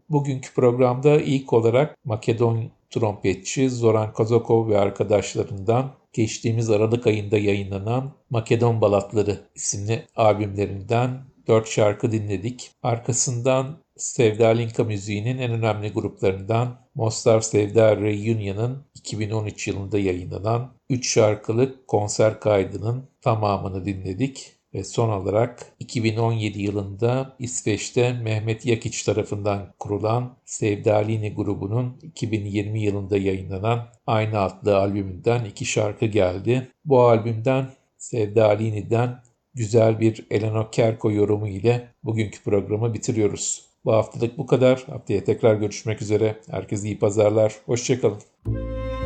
Bugünkü programda ilk olarak Makedon trompetçi Zoran Kazakov ve arkadaşlarından geçtiğimiz Aralık ayında yayınlanan Makedon Balatları isimli albümlerinden 4 şarkı dinledik. Arkasından Sevda Linka müziğinin en önemli gruplarından Mostar Sevda Reunion'ın 2013 yılında yayınlanan 3 şarkılık konser kaydının tamamını dinledik. Ve son olarak 2017 yılında İsveç'te Mehmet Yakiç tarafından kurulan Sevdalini grubunun 2020 yılında yayınlanan aynı adlı albümünden 2 şarkı geldi. Bu albümden Sevdalini'den güzel bir Eleanor Kerko yorumu ile bugünkü programı bitiriyoruz. Bu haftalık bu kadar. Haftaya tekrar görüşmek üzere. Herkese iyi pazarlar. Hoşçakalın.